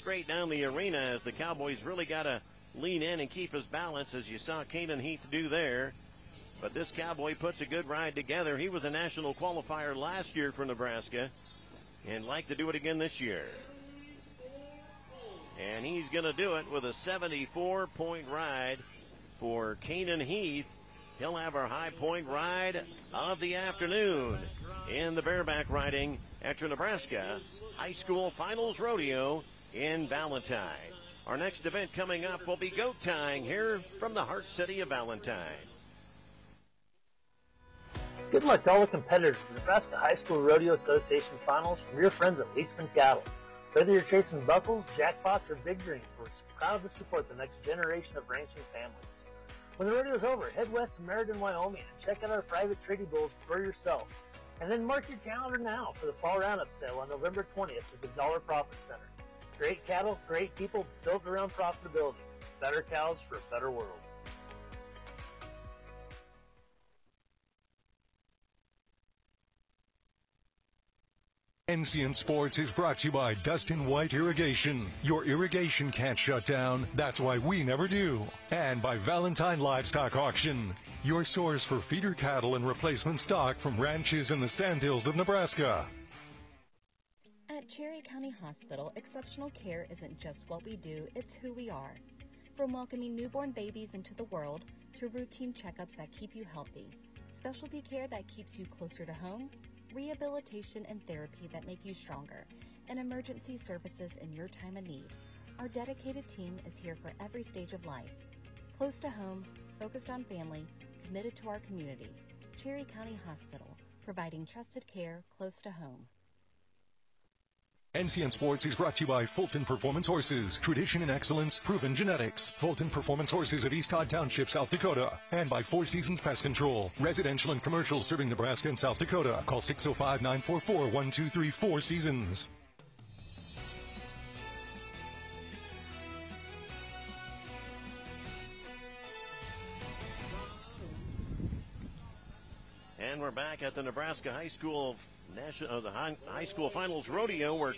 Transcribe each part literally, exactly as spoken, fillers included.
straight down the arena as the Cowboys really got to lean in and keep his balance, as you saw Caden Heath do there. But this Cowboy puts a good ride together. He was a national qualifier last year for Nebraska and like to do it again this year. And he's going to do it with a seventy-four point ride for Caden Heath. He'll have our high point ride of the afternoon in the bareback riding at your Nebraska High School Finals Rodeo in Valentine. Our next event coming up will be goat tying here from the heart city of Valentine. Good luck to all the competitors in the Nebraska High School Rodeo Association Finals from your friends at Leachman Cattle. Whether you're chasing buckles, jackpots, or big dreams, we're proud to support the next generation of ranching families. When the rodeo is over, head west to Meriden, Wyoming, and check out our private trading bulls for yourself. And then mark your calendar now for the fall roundup sale on November twentieth at the Dollar Profit Center. Great cattle, great people, built around profitability. Better cows for a better world. N C N Sports is brought to you by Dustin White Irrigation. Your irrigation can't shut down. That's why we never do. And by Valentine Livestock Auction, your source for feeder cattle and replacement stock from ranches in the Sandhills of Nebraska. At Cherry County Hospital, exceptional care isn't just what we do, it's who we are. From welcoming newborn babies into the world to routine checkups that keep you healthy, specialty care that keeps you closer to home, rehabilitation and therapy that make you stronger, and emergency services in your time of need. Our dedicated team is here for every stage of life. Close to home, focused on family, committed to our community. Cherry County Hospital, providing trusted care close to home. N C N Sports is brought to you by Fulton Performance Horses. Tradition and excellence, proven genetics. Fulton Performance Horses at East Todd Township, South Dakota. And by Four Seasons Pest Control. Residential and commercial serving Nebraska and South Dakota. Call six oh five, nine four four, one two three four Seasons. And we're back at the Nebraska High School National, uh, the high, high School Finals Rodeo, where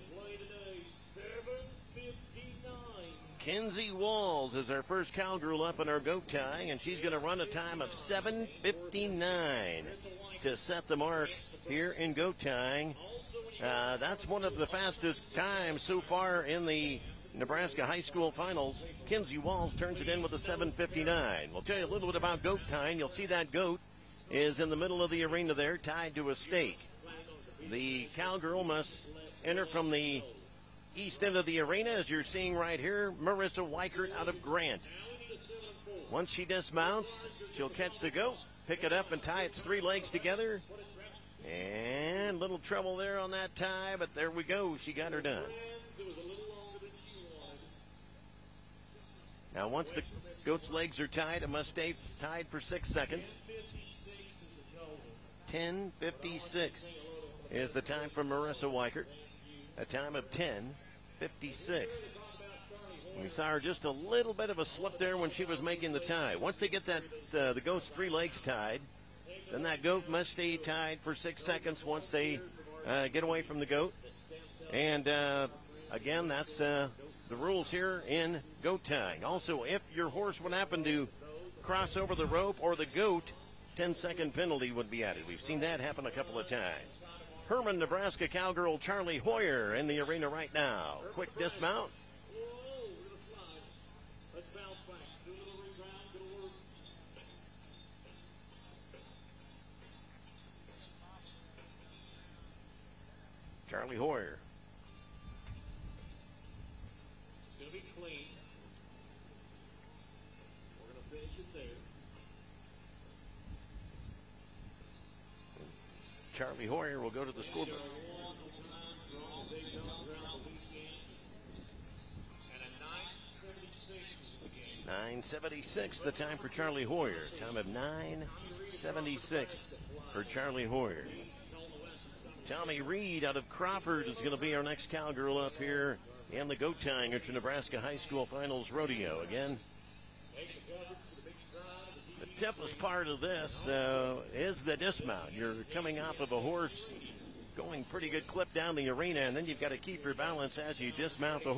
Kenzie Walls is our first cowgirl up in our goat tying, and she's going to run a time of seven fifty-nine to set the mark here in goat tying. Uh, that's one of the fastest times so far in the Nebraska High School Finals. Kenzie Walls turns it in with a seven fifty-nine. We'll tell you a little bit about goat tying. You'll see that goat is in the middle of the arena there, tied to a stake. The cowgirl must enter from the east end of the arena, as you're seeing right here, Marissa Weichert out of Grant. Once she dismounts, she'll catch the goat, pick it up and tie its three legs together. And little trouble there on that tie, but there we go. She got her done. Now, once the goat's legs are tied, it must stay tied for six seconds. ten fifty-six is the time for Marissa Weichert. A time of ten fifty-six. We saw her just a little bit of a slip there when she was making the tie. Once they get that uh, the goat's three legs tied, then that goat must stay tied for six seconds once they uh, get away from the goat. And uh, again, that's uh, the rules here in goat tying. Also, if your horse would happen to cross over the rope or the goat, ten second penalty would be added. We've seen that happen a couple of times. Herman, Nebraska cowgirl Charlie Hoyer in the arena right now. Quick dismount. Charlie Hoyer. It's going to be clean. We're going to finish it there. Charlie Hoyer will go to the scoreboard. nine seventy-six the time for Charlie Hoyer. Time of nine seventy-six for Charlie Hoyer. Tommy Reed out of Crawford is going to be our next cowgirl up here in the goat tying at your Nebraska High School Finals Rodeo. Again, the toughest part of this uh, is the dismount. You're coming off of a horse going pretty good clip down the arena, and then you've got to keep your balance as you dismount the horse.